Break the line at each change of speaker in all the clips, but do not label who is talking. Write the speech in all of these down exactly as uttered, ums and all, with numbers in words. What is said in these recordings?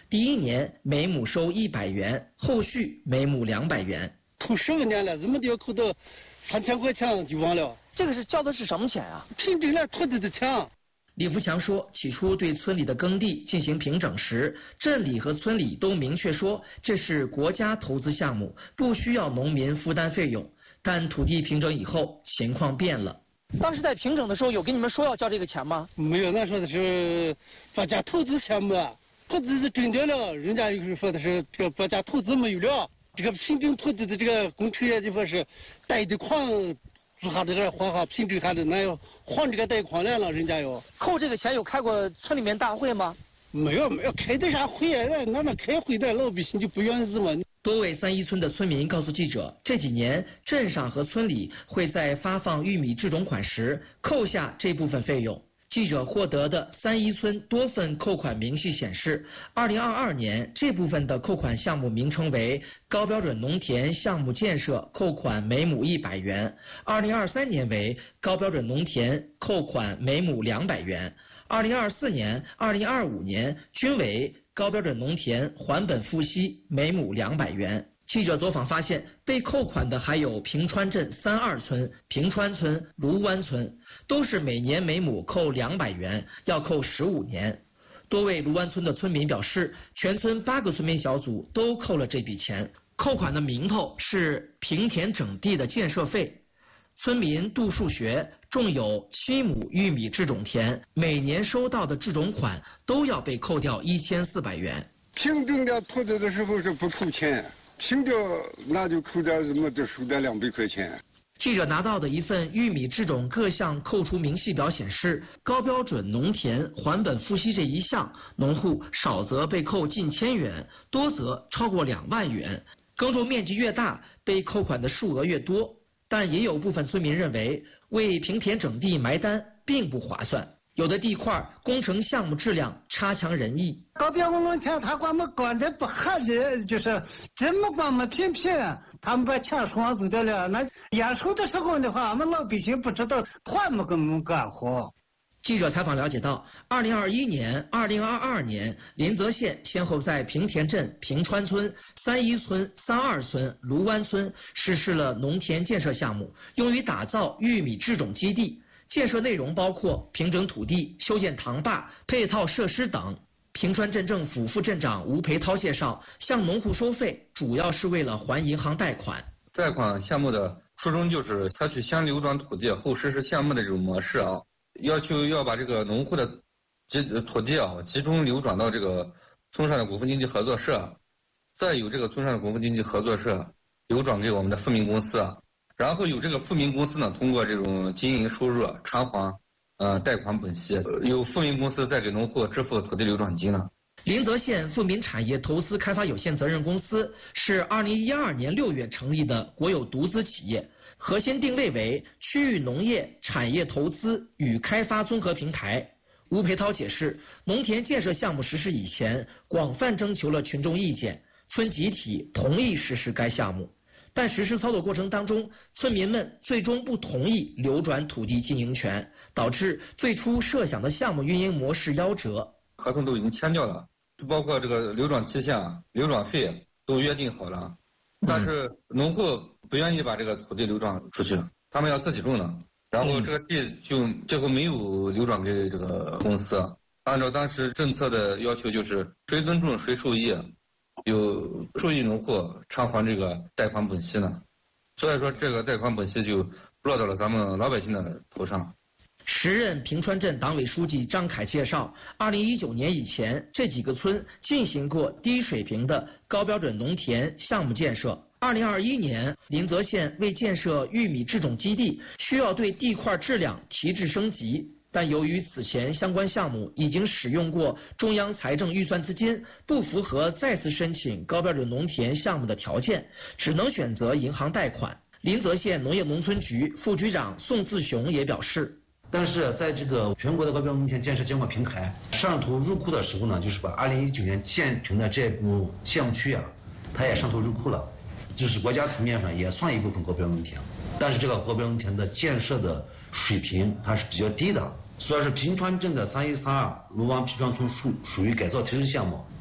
第一年每亩收一百元，后续每亩两百元。
投十五年了，怎么就要扣到三千块钱就完了？
这个是交的是什么钱啊？
平整了土地的钱。
李福强说，起初对村里的耕地进行平整时，镇里和村里都明确说这是国家投资项目，不需要农民负担费用。但土地平整以后，情况变了。
当时在平整的时候，有跟你们说要交这个钱吗？
没有，那说的是国家投资项目，土地是整掉了，人家又是说的是这个国家投资没有了，这个平整土地的这个工程也就说是贷的款。做下这个还好，平整下的那要还这个贷款来了，人家要
扣这个钱。有开过村里面大会吗？
没有，没有开的啥会啊？那那开会的老百姓就不愿意嘛。
多位三一村的村民告诉记者，这几年镇上和村里会在发放玉米制种款时扣下这部分费用。记者获得的三一村多份扣款明细显示，二零二二年这部分的扣款项目名称为高标准农田项目建设，扣款每亩一百元；二零二三年为高标准农田，扣款每亩两百元；二零二四年、二零二五年均为高标准农田还本付息，每亩两百元。记者走访发现，被扣款的还有平川镇三二村、平川村、卢湾村，都是每年每亩扣两百元，要扣十五年。多位卢湾村的村民表示，全村八个村民小组都扣了这笔钱，扣款的名头是平田整地的建设费。村民杜树学种有七亩玉米制种田，每年收到的制种款都要被扣掉一千四百元。
平整掉土地的时候是不扣钱。平掉那就扣掉什么就收掉两百块钱。
记者拿到的一份玉米制种各项扣除明细表显示，高标准农田还本付息这一项，农户少则被扣近千元，多则超过两万元。耕种面积越大，被扣款的数额越多。但也有部分村民认为，为平田整地埋单并不划算。有的地块工程项目质量差强人意。
高标准农田他管我们管的不合理，就是这么管我们平平，他们把钱双走掉了。那验收的时候的话，我们老百姓不知道，他们给我们干活。
记者采访了解到，二零二一年、二零二二年，临泽县先后在平田镇、平川村、三一村、三二村、卢湾村实施了农田建设项目，用于打造玉米制种基地。建设内容包括平整土地、修建塘坝、配套设施等。平川镇政府副镇长吴培涛介绍，向农户收费主要是为了还银行贷款。
贷款项目的初衷就是采取先流转土地后实施项目的这种模式啊，要求要把这个农户的集土地啊集中流转到这个村上的股份经济合作社，再由这个村上的股份经济合作社流转给我们的富民公司。然后有这个富民公司呢，通过这种经营收入偿还呃贷款本息，由富民公司再给农户支付土地流转金呢。
临泽县富民产业投资开发有限责任公司是二零一二年六月成立的国有独资企业，核心定位为区域农业产业投资与开发综合平台。吴培涛解释，农田建设项目实施以前，广泛征求了群众意见，村集体同意实施该项目。但实施操作过程当中，村民们最终不同意流转土地经营权，导致最初设想的项目运营模式夭折。
合同都已经签掉了，包括这个流转期限、流转费都约定好了，但是农户不愿意把这个土地流转出去，他们要自己种的，然后这个地就最后没有流转给这个公司。按照当时政策的要求，就是谁耕种谁受益。有受益农户偿还这个贷款本息呢，所以说这个贷款本息就落到了咱们老百姓的头上。
时任平川镇党委书记张凯介绍，二零一九年以前，这几个村进行过低水平的高标准农田项目建设。二零二一年，临泽县为建设玉米制种基地，需要对地块质量提质升级。但由于此前相关项目已经使用过中央财政预算资金，不符合再次申请高标准农田项目的条件，只能选择银行贷款。临泽县农业农村局副局长宋自雄也表示，
但是在这个全国的高标准农田建设监管平台上头入库的时候呢，就是把二零一九年建成的这部项目区啊，它也上头入库了，就是国家层面上也算一部分高标准农田，但是这个高标准农田的建设的水平它是比较低的。虽然是平川镇的三一三二卢湾皮庄村属属于改造提质项目，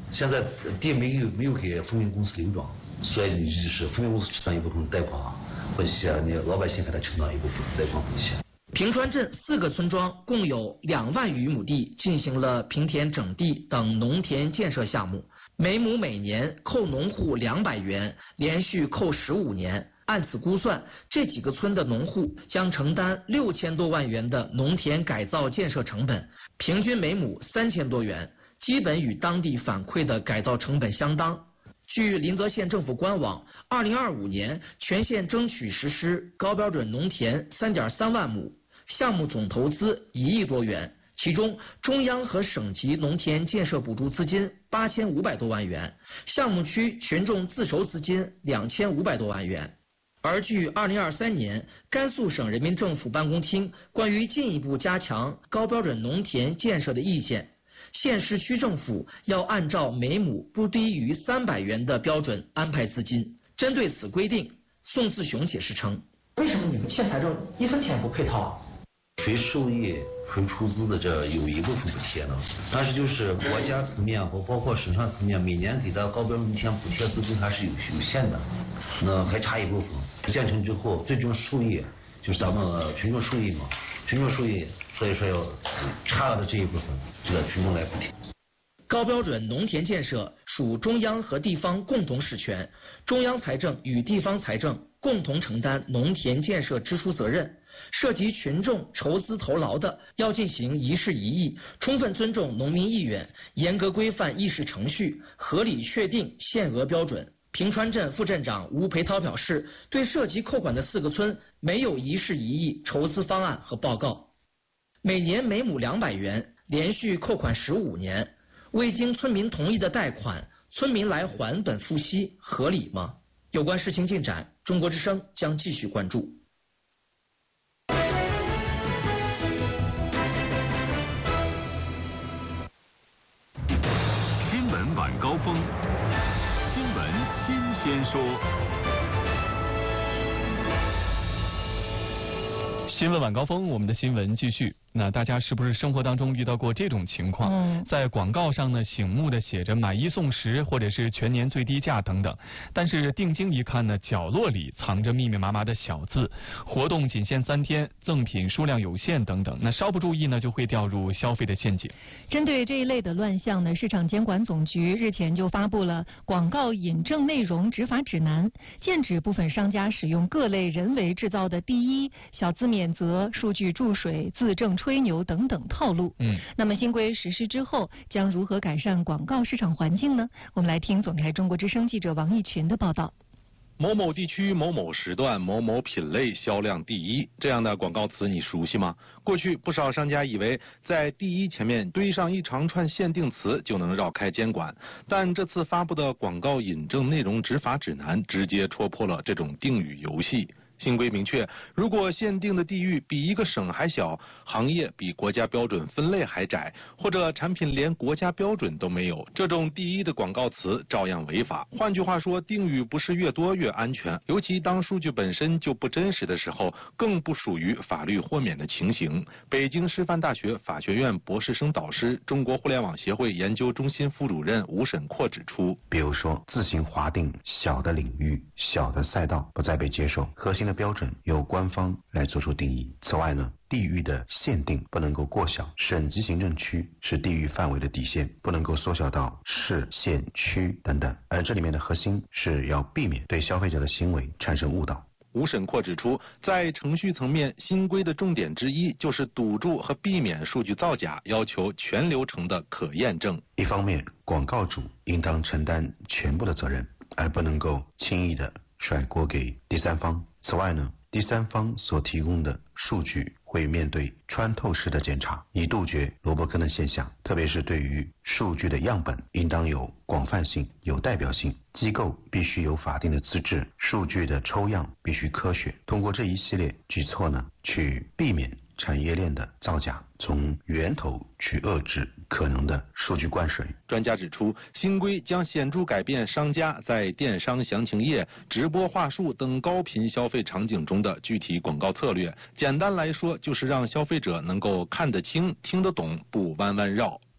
现在地没有没有给风明公司流转，所以就是风明公司承担一部分贷款，或者是你老百姓给他承担一部分贷款风险。
平川镇四个村庄共有两万余亩地进行了平田整地等农田建设项目，每亩每年扣农户两百元，连续扣十五年。按此估算，这几个村的农户将承担六千多万元的农田改造建设成本，平均每亩三千多元，基本与当地反馈的改造成本相当。据临泽县政府官网，二零二五年全县争取实施高标准农田三点三万亩，项目总投资一亿多元，其中中央和省级农田建设补助资金八千五百多万元，项目区群众自筹资金两千五百多万元。而据二零二三年甘肃省人民政府办公厅关于进一步加强高标准农田建设的意见，县市区政府要按照每亩不低于三百元的标准安排资金。针对此规定，宋自雄解释称：为什么你们县财政一分钱不配套啊？
谁受益谁出资的这有一部分补贴呢，但是就是国家层面和包括省上层面每年给的高标准农田补贴资金还是有有限的，那还差一部分。建成之后最终受益就是咱们群众受益嘛，群众受益，所以说要差的这一部分这个群众来补贴。
高标准农田建设属中央和地方共同实权，中央财政与地方财政共同承担农田建设支出责任。涉及群众筹资投劳的，要进行一事一议，充分尊重农民意愿，严格规范议事程序，合理确定限额标准。平川镇副镇长吴培涛表示，对涉及扣款的四个村没有一事一议筹资方案和报告。每年每亩两百元，连续扣款十五年，未经村民同意的贷款，村民来还本付息，合理吗？有关事情进展，中国之声将继续关注。
新闻晚高峰，新闻新鲜说。
新闻晚高峰，我们的新闻继续。那大家是不是生活当中遇到过这种情况？嗯，在广告上呢，醒目的写着买一送十，或者是全年最低价等等，但是定睛一看呢，角落里藏着密密麻麻的小字，活动仅限三天，赠品数量有限等等。那稍不注意呢，就会掉入消费的陷阱。
针对这一类的乱象呢，市场监管总局日前就发布了广告引证内容执法指南，禁止部分商家使用各类人为制造的第一、小字免责、数据注水、字正吹牛等等套路。嗯，那么新规实施之后，将如何改善广告市场环境呢？我们来听总台中国之声记者王义群的报道。
某某地区某某时段某某品类销量第一，这样的广告词你熟悉吗？过去不少商家以为在第一前面堆上一长串限定词就能绕开监管，但这次发布的广告引证内容执法指南直接戳破了这种定语游戏。新规明确，如果限定的地域比一个省还小，行业比国家标准分类还窄，或者产品连国家标准都没有，这种第一的广告词照样违法。换句话说，定语不是越多越安全，尤其当数据本身就不真实的时候，更不属于法律豁免的情形。北京师范大学法学院博士生导师、中国互联网协会研究中心副主任吴沈阔指出，
比如说自行划定小的领域、小的赛道不再被接受，核心的标准由官方来做出定义。此外呢，地域的限定不能够过小，省级行政区是地域范围的底线，不能够缩小到市、县、区等等。而这里面的核心是要避免对消费者的行为产生误导。
吴沈阔指出，在程序层面，新规的重点之一就是堵住和避免数据造假，要求全流程的可验证。
一方面，广告主应当承担全部的责任，而不能够轻易的甩锅给第三方。此外呢，第三方所提供的数据会面对穿透式的检查，以杜绝萝卜坑的现象。特别是对于数据的样本，应当有广泛性、有代表性，机构必须有法定的资质，数据的抽样必须科学。通过这一系列举措呢，去避免产业链的造假，从源头去遏制可能的数据灌水。
专家指出，新规将显著改变商家在电商详情页、直播话术等高频消费场景中的具体广告策略。简单来说，就是让消费者能够看得清、听得懂，不弯弯绕。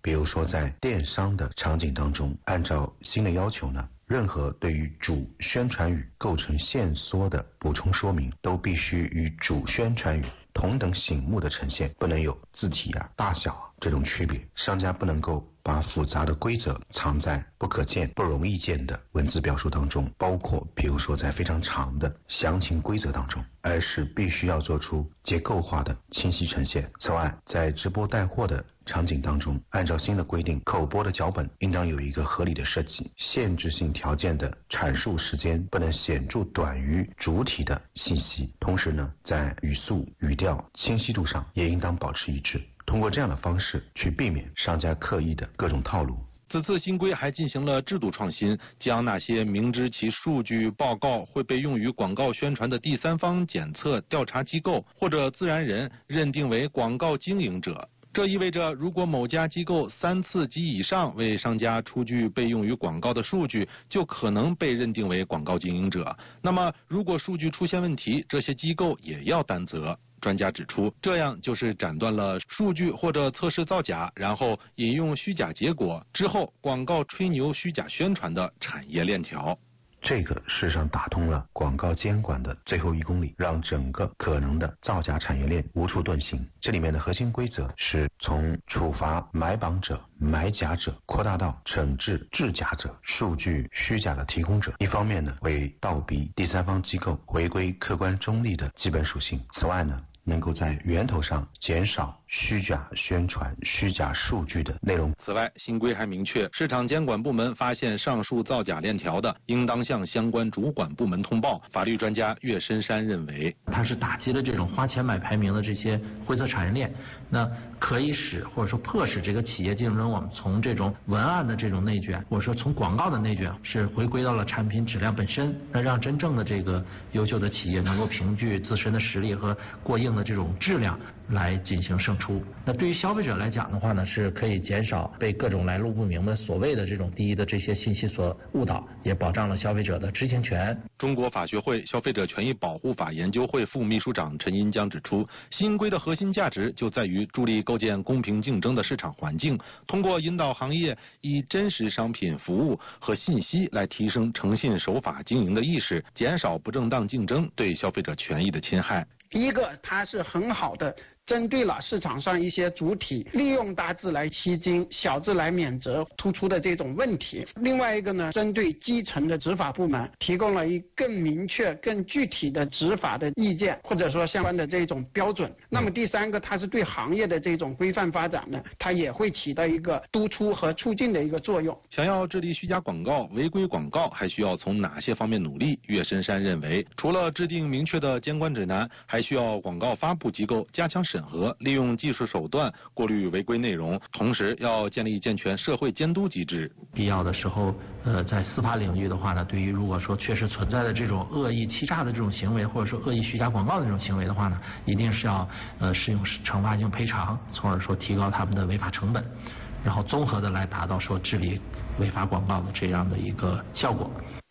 比如说在电商的场景当中，按照新的要求呢，任何对于主宣传语构成限缩的补充说明，都必须与主宣传语同等醒目的呈现，不能有字体啊、大小啊这种区别。商家不能够把复杂的规则藏在不可见、不容易见的文字表述当中，包括比如说在非常长的详情规则当中，而是必须要做出结构化的清晰呈现。此外，在直播带货的场景当中，按照新的规定，口播的脚本应当有一个合理的设计，限制性条件的阐述时间不能显著短于主体的信息。同时呢，在语速、语调、清晰度上也应当保持一致。通过这样的方式去避免商家刻意的各种套路。
此次新规还进行了制度创新，将那些明知其数据报告会被用于广告宣传的第三方检测调查机构或者自然人认定为广告经营者。这意味着，如果某家机构三次及以上为商家出具被用于广告的数据，就可能被认定为广告经营者。那么，如果数据出现问题，这些机构也要担责。专家指出，这样就是斩断了数据或者测试造假，然后引用虚假结果之后广告吹牛虚假宣传的产业链条。
这个事实上打通了广告监管的最后一公里，让整个可能的造假产业链无处遁形。这里面的核心规则是从处罚买榜者、买假者扩大到惩治制假者、数据虚假的提供者。一方面呢，会倒逼第三方机构回归客观中立的基本属性。此外呢，能够在源头上减少虚假宣传、虚假数据的内容。
此外，新规还明确，市场监管部门发现上述造假链条的，应当向相关主管部门通报。法律专家岳深山认为，
它是打击了这种花钱买排名的这些灰色产业链，那可以使或者说迫使这个企业竞争，我们从这种文案的这种内卷，或者说从广告的内卷，是回归到了产品质量本身，那让真正的这个优秀的企业能够凭据自身的实力和过硬的这种质量来进行胜出。那对于消费者来讲的话呢，是可以减少被各种来路不明的所谓的这种低的这些信息所误导，也保障了消费者的知情权。
中国法学会消费者权益保护法研究会副秘书长陈银江指出，新规的核心价值就在于助力构建公平竞争的市场环境，通过引导行业以真实商品、服务和信息来提升诚信守法经营的意识，减少不正当竞争对消费者权益的侵害。
第一个，它是很好的针对了市场上一些主体利用大字来吸金、小字来免责突出的这种问题。另外一个呢，针对基层的执法部门提供了一更明确、更具体的执法的意见，或者说相关的这种标准。那么第三个，它是对行业的这种规范发展呢，它也会起到一个督促和促进的一个作用。
想要治理虚假广告、违规广告，还需要从哪些方面努力？岳深山认为，除了制定明确的监管指南，还需要广告发布机构加强审核，利用技术手段过滤违规内容，同时要建立健全社会监督机制。
必要的时候，呃，在司法领域的话呢，对于如果说确实存在的这种恶意欺诈的这种行为，或者说恶意虚假广告的这种行为的话呢，一定是要呃适用惩罚性赔偿，从而说提高他们的违法成本，然后综合的来达到说治理违法广告的这样的一个效果。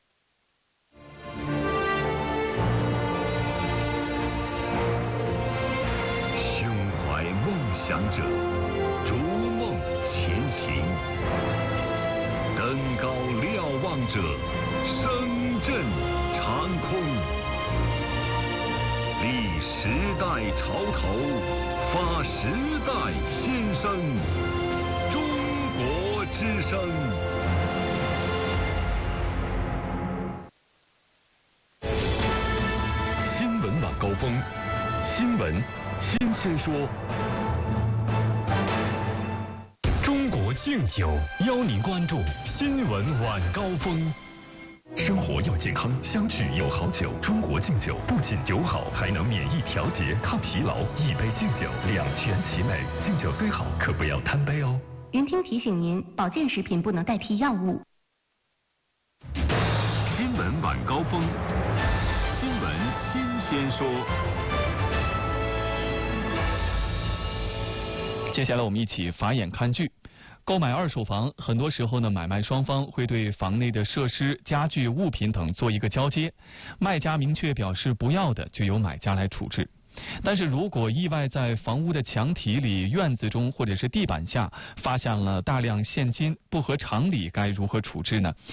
想者逐梦前行，登高瞭望者声震长空，立时代潮头，发时代新声，中国之声。新闻晚高峰，新闻新鲜说。敬酒邀您关注新闻晚高峰。生活要健康，相聚有好酒。中国敬酒不仅酒好，还能免疫调节、抗疲劳。一杯敬酒，两全其美。敬酒虽好，可不要贪杯哦。
云听提醒您，保健食品不能代替药物。
新闻晚高峰，新闻新鲜说。
接下来我们一起法眼看剧。购买二手房，很多时候呢，买卖双方会对房内的设施、家具、物品等做一个交接，卖家明确表示不要的，就由买家来处置。 但是如果意外在房屋的墙体里、院子中或者是地板下发现了大量现金，不合常理，该如何处置呢？